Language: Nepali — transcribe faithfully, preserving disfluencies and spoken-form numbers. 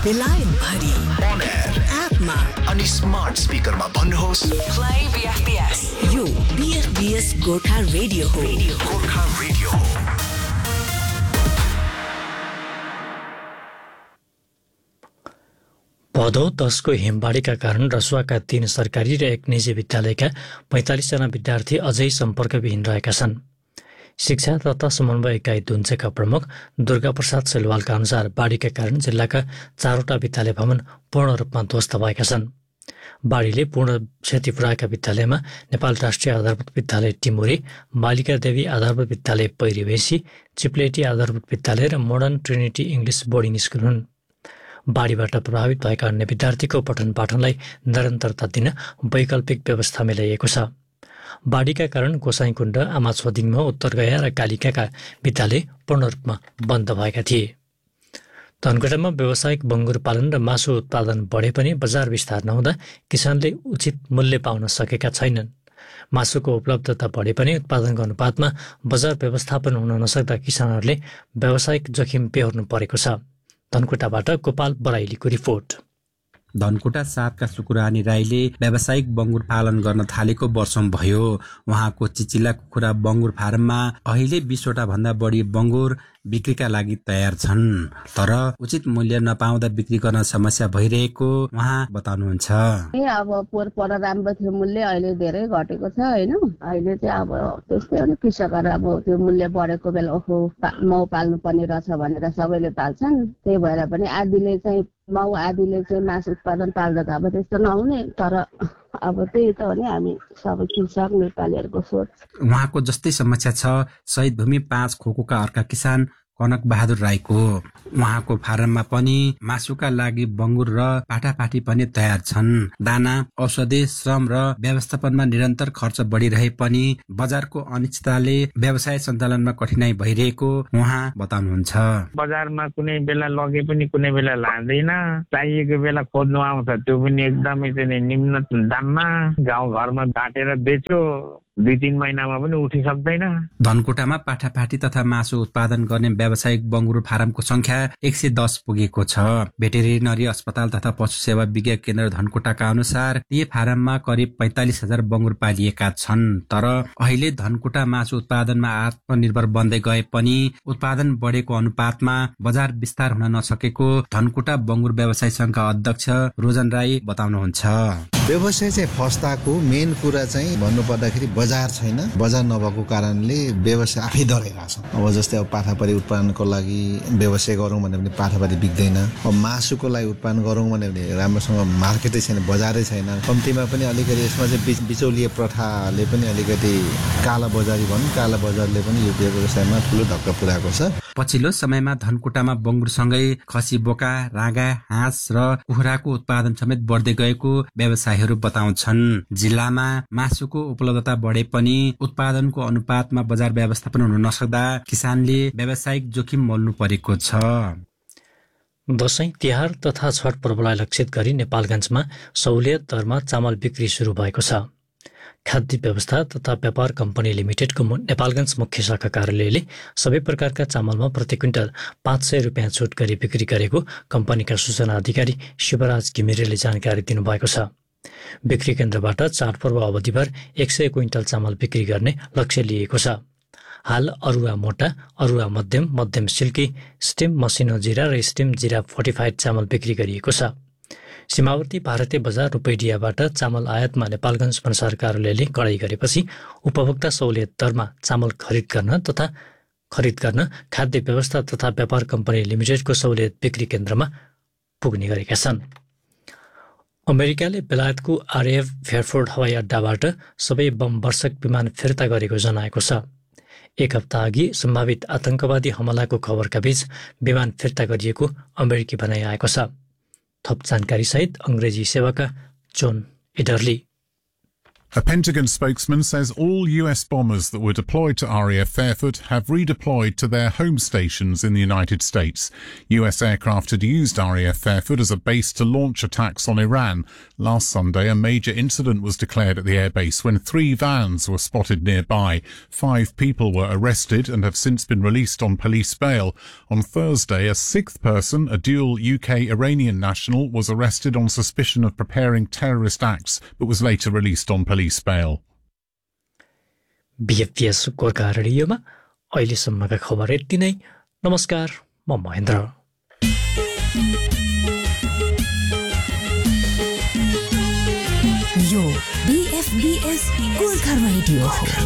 बेलायत भरि On air एपमा अनि स्मार्ट स्पिकरमा भन्नुहोस् Play B F B S. यो B F B S Gorkha radio हो। गोर्खा रेडियो हो। भदौ दसको हिमबाढीका कारण रसुवाका तीन सरकारी र एक निजी विद्यालयका पैंतालीस जना विद्यार्थी अझै सम्पर्कविहीन रहेका छन्। शिक्षा तथा समन्वय इकाइ दुन्चेका प्रमुख दुर्गा प्रसाद सेलवालका अनुसार बाढीका कारण जिल्लाका चारवटा विद्यालय भवन पूर्ण रूपमा ध्वस्त भएका छन्। बाढीले पूर्ण क्षति पुर्याएका विद्यालयमा नेपाल राष्ट्रिय आधारभूत विद्यालय टिमुरे, मालिका देवी आधारभूत विद्यालय पैरिवेसी, चिप्लेटी आधारभूत विद्यालय र modern Trinity English boarding school हुन्। बाढीबाट प्रभावित भएका अन्य विद्यार्थीको पठन पाठनलाई निरन्तरता दिन वैकल्पिक व्यवस्था मिलाइएको छ। बाढीका कारण गोसाइँकुण्ड, आमाछोदिङमा, उत्तरगया र कालिकाका विद्यालय पूर्ण रूपमा बन्द भएका थिए। धनकुटामा व्यावसायिक बङ्गुर पालन र मासु उत्पादन बढे पनि बजार विस्तार नहुँदा किसानले उचित मूल्य पाउन सकेका छैनन्। मासुको उपलब्धता बढे पनि उत्पादनको अनुपातमा बजार व्यवस्थापन हुन नसक्दा किसानहरूले व्यावसायिक जोखिम बेहोर्नु परेको छ। धनकुटाबाट गोपाल बराइलीको रिपोर्ट। धनकुटा सातका सुकुरानी राईले व्यावसायिक बङ्गुर पालन गर्न थालेको वर्षौं भयो। उहाँको चिचिला कुखुरा बङ्गुर फारममा अहिले बीसवटा भन्दा बढी बङ्गुर बिक्रीका लागि तयार छन्, तर उचित मूल्य नपाउँदा बिक्री गर्न समस्या भइरहेको उहाँ बताउनुहुन्छ। अब पोहोर पर राम्रो थियो मूल्य, अहिले धेरै घटेको छ होइन। अहिले चाहिँ अब त्यस्तै हो नि, कृषकहरू अब त्यो मूल्य बढेको बेला ओहो माउ पाल्नु पर्ने रहेछ भनेर सबैले पाल्छन्। त्यही भएर पनि आधीले चाहिँ माउ आधीले चाहिँ मासु उत्पादन पाल्दा त अब त्यस्तो नहुने, तर अब त्यही त हो नि हामी सबै कृषक नेपालीहरूको सोच। उहाँको जस्तै समस्या छ शहीद भूमि पाँच खोकोका अर्का किसान कनक बहादुर राईको। उहाँको फारममा पनि मासुका लागि बङ्गुर र पाटापाटी पनि तयार छन्। दाना, औषधि, श्रम र व्यवस्थापनमा निरन्तर खर्च बढिरहे पनि बजारको अनिश्चितताले व्यवसाय सञ्चालनमा कठिनाई भइरहेको उहाँ बताउनुहुन्छ। बजारमा कुनै बेला लगे पनि कुनै बेला लाँदैन, चाहिएको बेला खोज्नु आउँछ त्यो पनि एकदमै चाहिँ निम्न दाममा। गाउँघरमा बाटेर बेच्यो दुई तीन महिनामा पनि उठिसक्दैन। धनकुटामा पाठापाठी तथा मासु उत्पादन गर्ने व्यावसायिक बङ्गुर फारमको संख्या एक सय दस पुगेको छ। भेटेरिनरी अस्पताल तथा पशु सेवा विज्ञान केन्द्र धनकुटाका अनुसार यी फारममा करिब पैंतालिस हजार बङ्गुर पालिएका छन्, तर अहिले धनकुटा मासु उत्पादनमा आत्मनिर्भर बन्दै गए पनि उत्पादन बढेको अनुपातमा बजार विस्तार हुन नसकेको धनकुटा बङ्गुर व्यवसाय संघका अध्यक्ष रोजन राई बताउनुहुन्छ। व्यवसाय चाहिँ फस्ताको मेन कुरा चाहिँ भन्नुपर्दाखेरि बजार छैन। बजार नभएको कारणले व्यवसाय आफै डराइरहेको छ। अब जस्तै अब पाठापारी उत्पादनको लागि व्यवसाय गरौँ भने पनि पाठापारी बिक्दैन। अब मासुको लागि उत्पादन गरौँ भने पनि राम्रोसँग मार्केटै छैन, बजारै छैन। कम्तीमा पनि अलिकति यसमा चाहिँ बिचौलिया प्रथाले पनि अलिकति काला बजारी भनौँ, काला बजारले पनि यो व्यवसायमा ठुलो धक्का पुर्याएको छ। पछिल्लो समयमा धनकुटामा बङ्गुरसँगै खसी, बोका, राँगा, हाँस र कुखुराको उत्पादन समेत बढ्दै गएको व्यवसायीहरू बताउँछन्। जिल्लामा मासुको उपलब्धता बढे पनि उत्पादनको अनुपातमा बजार व्यवस्थापन हुन नसक्दा किसानले व्यावसायिक जोखिम मोल्नु परेको छ। दशैं, तिहार तथा छठ पर्वलाई लक्षित गरी नेपालगञ्जमा सहुलियत दरमा चामल बिक्री सुरु भएको छ। खाद्य व्यवस्था तथा व्यापार कम्पनी लिमिटेडको नेपालगञ्ज मुख्य शाखा कार्यालयले सबै प्रकारका चामलमा प्रति क्विन्टल पाँच सय रुपियाँ छुट गरी बिक्री गरेको कम्पनीका सूचना अधिकारी शिवराज घिमिरेले जानकारी दिनुभएको छ। बिक्री केन्द्रबाट चाडपर्व अवधिभर एक सय क्विन्टल चामल बिक्री गर्ने लक्ष्य लिएको छ। हाल अरुवा मोटा, अरुवा मध्यम, मध्यम सिल्की, स्टिम मसिनो जिरा र स्टिम जिरा फोर्टिफाइड चामल बिक्री गरिएको छ। सीमावर्ती भारतीय बजार रुपैडियाबाट चामल आयातमा नेपालगञ्ज भन्सार कार्यालयले कडाई गरेपछि उपभोक्ता सहुलियत दरमा चामल खरिद गर्न तथा खरिद गर्न खाद्य व्यवस्था तथा व्यापार कम्पनी लिमिटेडको सहुलियत बिक्री केन्द्रमा पुग्ने गरेका छन्। अमेरिकाले बेलायतको आरएफ फेयरफोर्ड हवाई अड्डाबाट सबै बम वर्षक विमान फिर्ता गरेको जनाएको छ। एक हप्ता अघि सम्भावित आतंकवादी हमलाको खबरका बीच विमान फिर्ता गरिएको अमेरिकी भनाइ आएको छ। थप जानकारी सहित अंग्रेजी सेवाका John इडरली। A Pentagon spokesman says all U S bombers that were deployed to R A F Fairford have redeployed to their home stations in the United States. U S aircraft had used R A F Fairford as a base to launch attacks on Iran. Last Sunday, a major incident was declared at the airbase when three vans were spotted nearby. Five people were arrested and have since been released on police bail. On Thursday, a sixth person, a dual U K-Iranian national, was arrested on suspicion of preparing terrorist acts, but was later released on police bail. बीएफपीएस Gorkha रेडियोमा अहिलेसम्मका खबर यति नै। नमस्कार, म महेन्द्र। यो बीएफबीएस गोर्खा रेडियो हो।